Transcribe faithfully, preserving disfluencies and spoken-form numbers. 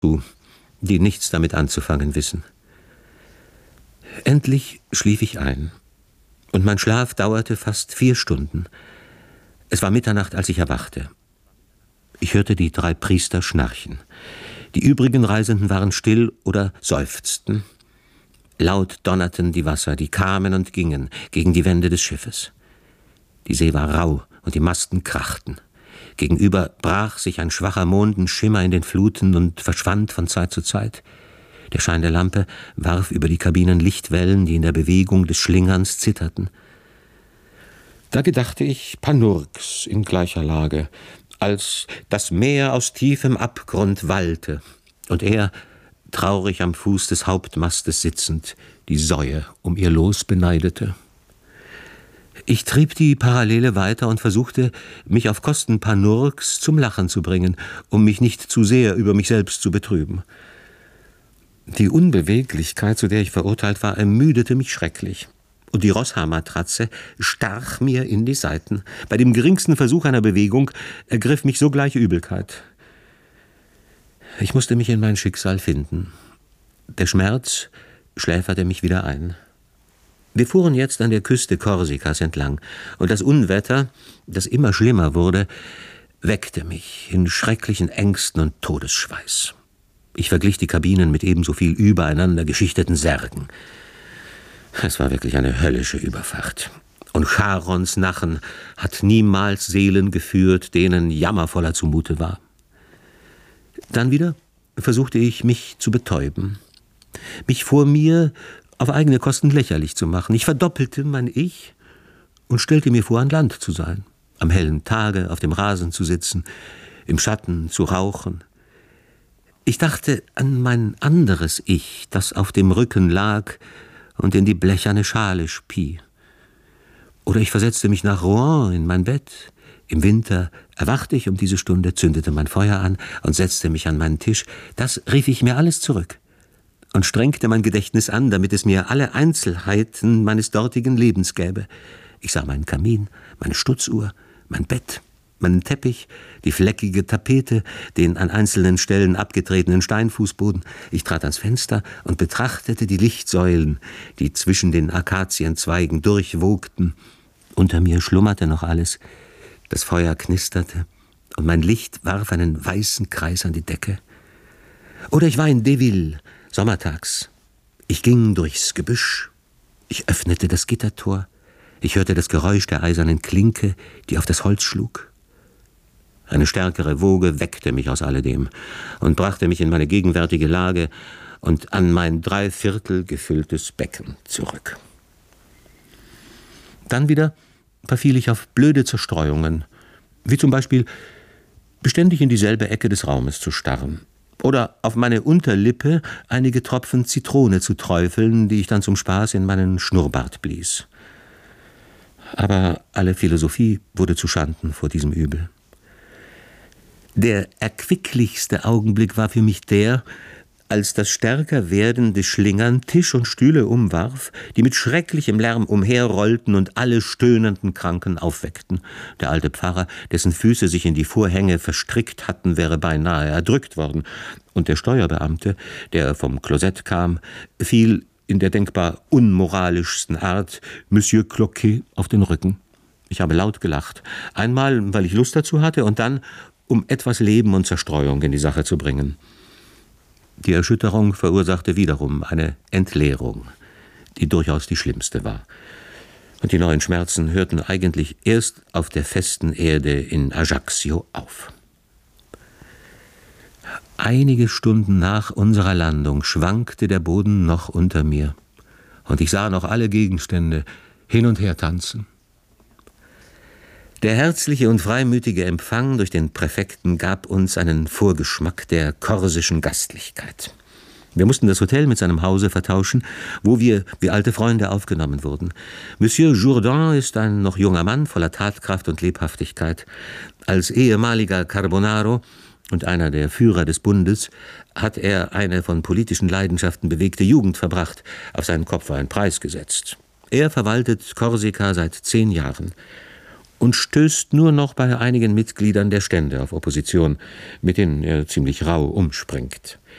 die nichts damit anzufangen wissen. Endlich schlief ich ein, und mein Schlaf dauerte fast vier Stunden. Es war Mitternacht, als ich erwachte. Ich hörte die drei Priester schnarchen. Die übrigen Reisenden waren still oder seufzten. Laut donnerten die Wasser, die kamen und gingen gegen die Wände des Schiffes. Die See war rau und die Masten krachten. Gegenüber brach sich ein schwacher Mondenschimmer in den Fluten und verschwand von Zeit zu Zeit. Der Schein der Lampe warf über die Kabinen Lichtwellen, die in der Bewegung des Schlingerns zitterten. Da gedachte ich Panurks in gleicher Lage, als das Meer aus tiefem Abgrund wallte und er, traurig am Fuß des Hauptmastes sitzend, die Säue um ihr Los beneidete. Ich trieb die Parallele weiter und versuchte, mich auf Kosten Panurks zum Lachen zu bringen, um mich nicht zu sehr über mich selbst zu betrüben. Die Unbeweglichkeit, zu der ich verurteilt war, ermüdete mich schrecklich. Und die Rosshaarmatratze stach mir in die Seiten. Bei dem geringsten Versuch einer Bewegung ergriff mich sogleich Übelkeit. Ich musste mich in mein Schicksal finden. Der Schmerz schläferte mich wieder ein. Wir fuhren jetzt an der Küste Korsikas entlang, und das Unwetter, das immer schlimmer wurde, weckte mich in schrecklichen Ängsten und Todesschweiß. Ich verglich die Kabinen mit ebenso viel übereinander geschichteten Särgen. Es war wirklich eine höllische Überfahrt. Und Charons Nachen hat niemals Seelen geführt, denen jammervoller zumute war. Dann wieder versuchte ich, mich zu betäuben, mich vor mir auf eigene Kosten lächerlich zu machen. Ich verdoppelte mein Ich und stellte mir vor, an Land zu sein, am hellen Tage auf dem Rasen zu sitzen, im Schatten zu rauchen. Ich dachte an mein anderes Ich, das auf dem Rücken lag und in die blecherne Schale spie. Oder ich versetzte mich nach Rouen in mein Bett. Im Winter erwachte ich um diese Stunde, zündete mein Feuer an und setzte mich an meinen Tisch. Das rief ich mir alles zurück und strengte mein Gedächtnis an, damit es mir alle Einzelheiten meines dortigen Lebens gäbe. Ich sah meinen Kamin, meine Stutzuhr, mein Bett, meinen Teppich, die fleckige Tapete, den an einzelnen Stellen abgetretenen Steinfußboden. Ich trat ans Fenster und betrachtete die Lichtsäulen, die zwischen den Akazienzweigen durchwogten. Unter mir schlummerte noch alles. Das Feuer knisterte, und mein Licht warf einen weißen Kreis an die Decke. Oder ich war in Deville, sommertags. Ich ging durchs Gebüsch. Ich öffnete das Gittertor. Ich hörte das Geräusch der eisernen Klinke, die auf das Holz schlug. Eine stärkere Woge weckte mich aus alledem und brachte mich in meine gegenwärtige Lage und an mein dreiviertel gefülltes Becken zurück. Dann wieder verfiel ich auf blöde Zerstreuungen, wie zum Beispiel beständig in dieselbe Ecke des Raumes zu starren oder auf meine Unterlippe einige Tropfen Zitrone zu träufeln, die ich dann zum Spaß in meinen Schnurrbart blies. Aber alle Philosophie wurde zuschanden vor diesem Übel. Der erquicklichste Augenblick war für mich der, als das stärker werdende Schlingern Tisch und Stühle umwarf, die mit schrecklichem Lärm umherrollten und alle stöhnenden Kranken aufweckten. Der alte Pfarrer, dessen Füße sich in die Vorhänge verstrickt hatten, wäre beinahe erdrückt worden, und der Steuerbeamte, der vom Klosett kam, fiel in der denkbar unmoralischsten Art Monsieur Cloquet auf den Rücken. Ich habe laut gelacht, einmal, weil ich Lust dazu hatte, und dann, um etwas Leben und Zerstreuung in die Sache zu bringen. Die Erschütterung verursachte wiederum eine Entleerung, die durchaus die schlimmste war. Und die neuen Schmerzen hörten eigentlich erst auf der festen Erde in Ajaccio auf. Einige Stunden nach unserer Landung schwankte der Boden noch unter mir, und ich sah noch alle Gegenstände hin und her tanzen. Der herzliche und freimütige Empfang durch den Präfekten gab uns einen Vorgeschmack der korsischen Gastlichkeit. Wir mussten das Hotel mit seinem Hause vertauschen, wo wir wie alte Freunde aufgenommen wurden. Monsieur Jourdan ist ein noch junger Mann voller Tatkraft und Lebhaftigkeit. Als ehemaliger Carbonaro und einer der Führer des Bundes hat er eine von politischen Leidenschaften bewegte Jugend verbracht, auf seinen Kopf war ein Preis gesetzt. Er verwaltet Korsika seit zehn Jahren. Und stößt nur noch bei einigen Mitgliedern der Stände auf Opposition, mit denen er ziemlich rau umspringt.